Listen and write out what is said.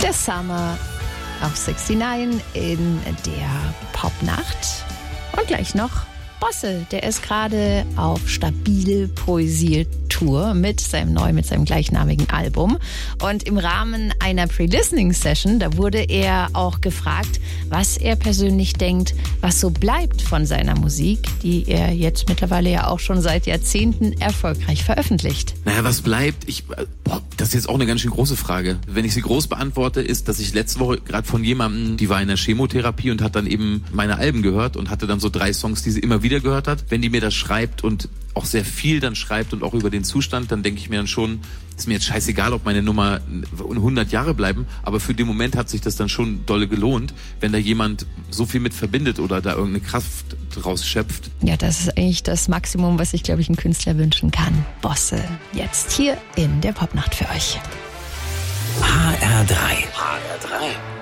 Der Summer auf 69 in der Popnacht. Und gleich noch Bosse, der ist gerade auf Stabile Poesie-Tour mit seinem gleichnamigen Album. Und im Rahmen einer Pre-Listening-Session, da wurde er auch gefragt, was er persönlich denkt, was so bleibt von seiner Musik, die er jetzt mittlerweile ja auch schon seit Jahrzehnten erfolgreich veröffentlicht. Naja, was bleibt? Das ist jetzt auch eine ganz schön große Frage. Wenn ich sie groß beantworte, ist, dass ich letzte Woche gerade von jemandem, die war in der Chemotherapie und hat dann eben meine Alben gehört und hatte dann so 3 Songs, die sie immer wieder gehört hat. Wenn die mir das schreibt und auch sehr viel dann schreibt und auch über den Zustand, dann denke ich mir dann schon, ist mir jetzt scheißegal, ob meine Nummer 100 Jahre bleiben, aber für den Moment hat sich das dann schon dolle gelohnt, wenn da jemand so viel mit verbindet oder da irgendeine Kraft draus schöpft. Ja, das ist eigentlich das Maximum, was sich, glaube ich, ein Künstler wünschen kann. Bosse, jetzt hier in der Popnacht für euch. HR3.